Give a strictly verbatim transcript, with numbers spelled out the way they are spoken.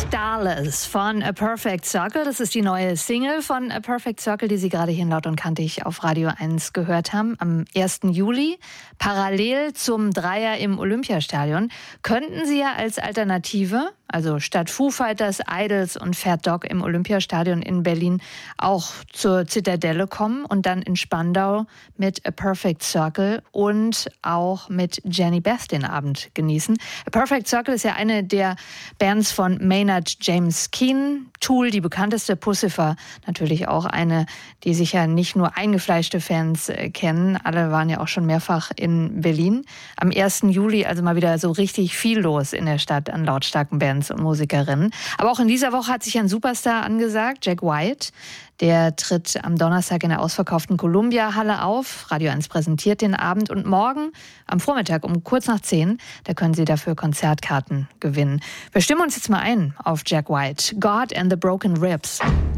Starless von A Perfect Circle. Das ist die neue Single von A Perfect Circle, die Sie gerade hier in Laut und Kantig auf Radio eins gehört haben. Am ersten Juli, parallel zum Dreier im Olympiastadion, könnten Sie ja als Alternative, also statt Foo Fighters, Idols und Fat Dog im Olympiastadion in Berlin, auch zur Zitadelle kommen und dann in Spandau mit A Perfect Circle und auch mit Jenny Beth den Abend genießen. A Perfect Circle ist ja eine der Bands von Maynard James Keenan, Tool, die bekannteste, Puscifer natürlich auch eine, die sicher nicht nur eingefleischte Fans äh, kennen. Alle waren ja auch schon mehrfach in Berlin. Am ersten Juli also mal wieder so richtig viel los in der Stadt an lautstarken Bands und Musikerinnen. Aber auch in dieser Woche hat sich ein Superstar angesagt, Jack White. Der tritt am Donnerstag in der ausverkauften Columbia-Halle auf. Radio eins präsentiert den Abend und morgen am Vormittag um kurz nach zehn, da können Sie dafür Konzertkarten gewinnen. Wir stimmen uns jetzt mal ein auf Jack White. God and the Broken Ribs.